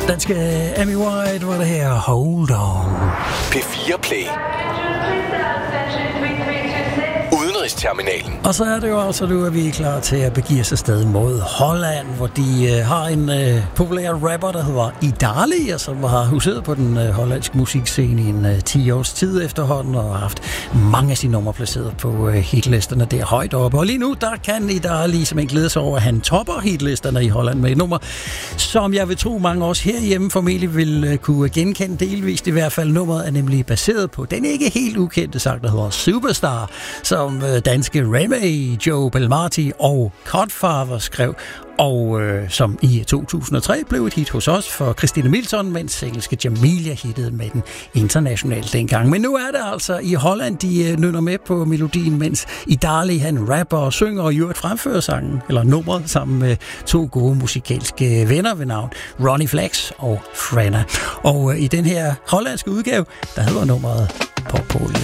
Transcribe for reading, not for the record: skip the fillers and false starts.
Danske Amy White var det her. Hold on. P4 Play. Udenrigsterminalen. Og så er det jo altså nu, at vi er klar til at begive os afsted mod Holland, hvor de har en populær rapper, der hedder Idali, og som har huset på den hollandske musikscene i en 10 års tid efterhånden, og har haft mange af sine numre placeret på hitlisterne der højt oppe. Og lige nu, der kan Idali simpelthen glæde sig over, at han topper hitlisterne i Holland med et nummer, som jeg vil tro mange også herhjemme formentlig vil kunne genkende delvist. I hvert fald nummeret er nemlig baseret på den ikke helt ukendte sang, der hedder Superstar, som danske Remy, Joe Belmarti og Cutfather skrev, og som i 2003 blev et hit hos os for Christine Milton, mens engelske Jamelia hittede med den internationalt dengang. Men nu er det altså i Holland, de nynner med på melodien, mens Idali han rapper og synger og i øvrigt fremfører sangen, eller nummeret, sammen med to gode musikalske venner ved navn Ronnie Flex og Frenna. Og i den her hollandske udgave, der hedder nummeret Popolie.